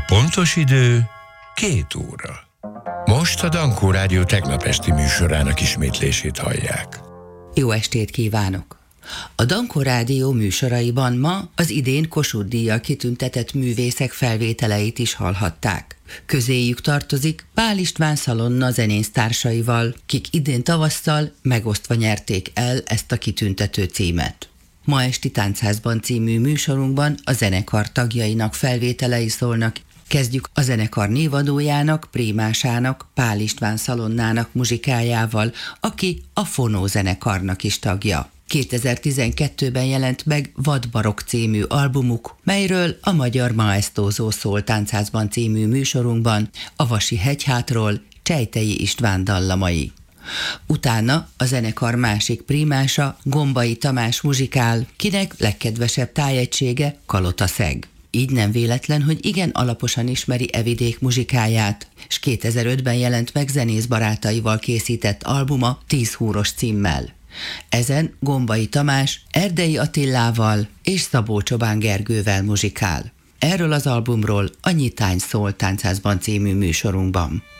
Pontos idő 2 óra. Most a Dankó Rádió tegnap esti műsorának ismétlését hallják. Jó estét kívánok! A Dankó Rádió műsoraiban ma az idén Kossuth-díjjal kitüntetett művészek felvételeit is hallhatták. Közéjük tartozik Pál István Szalonna zenésztársaival, kik idén tavasszal megosztva nyerték el ezt a kitüntető címet. Ma esti Táncházban című műsorunkban a zenekar tagjainak felvételei szólnak. Kezdjük a zenekar névadójának, prémásának, Pál István Szalonnának muzsikájával, aki a Fonó zenekarnak is tagja. 2012-ben jelent meg Vadbarokk című albumuk, melyről a Magyar Maesztózó szól Táncházban című műsorunkban, a Vasi hegyhátról Csejtei István dallamai. Utána a zenekar másik prímása, Gombai Tamás muzsikál, kinek legkedvesebb tájegysége Kalotaszeg. Így nem véletlen, hogy igen alaposan ismeri e vidék muzsikáját, és 2005-ben jelent meg zenész barátaival készített albuma 10 húros címmel. Ezen Gombai Tamás Erdei Attilával és Szabó Csobán Gergővel muzsikál. Erről az albumról a Nyitány szól Táncházban című műsorunkban.